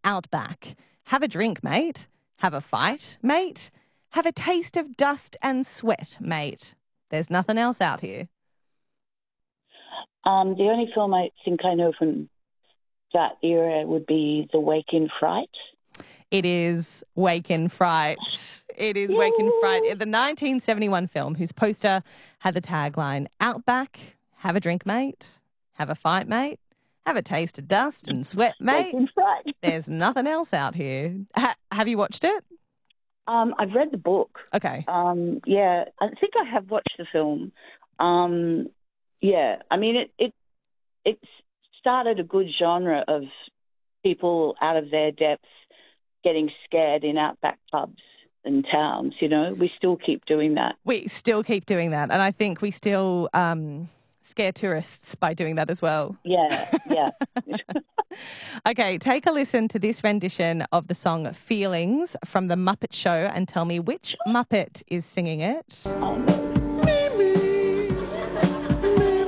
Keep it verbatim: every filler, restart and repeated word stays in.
Outback. Have a drink, mate. Have a fight, mate. Have a taste of dust and sweat, mate. There's nothing else out here. Um, the only film I think I know from that era would be The Wake in Fright. It is Wake in Fright. It is Wake in Fright. The nineteen seventy-one film whose poster had the tagline, Outback, have a drink, mate. Have a fight, mate. Have a taste of dust and sweat, mate. Wake in Fright. There's nothing else out here. Ha- have you watched it? Um, I've read the book. Okay. Um, yeah, I think I have watched the film. Um, yeah, I mean, it, it it started a good genre of people out of their depth getting scared in outback pubs and towns, you know. We still keep doing that. We still keep doing that. And I think we still um, scare tourists by doing that as well. Yeah, yeah. Okay, take a listen to this rendition of the song Feelings from The Muppet Show and tell me which Muppet is singing it. Oh, no.